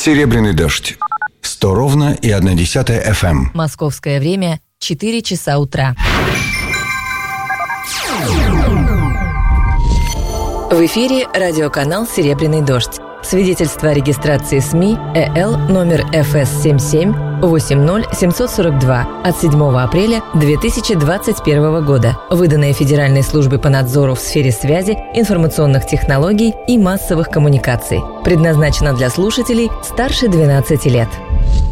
Серебряный дождь. 100 ровно и 1,1 FM. Московское время 4 часа утра. В эфире радиоканал «Серебряный дождь». Свидетельство о регистрации СМИ ЭЛ номер ФС 7780742 от 7 апреля 2021 года, выданное Федеральной службой по надзору в сфере связи, информационных технологий и массовых коммуникаций. Предназначено для слушателей старше 12 лет.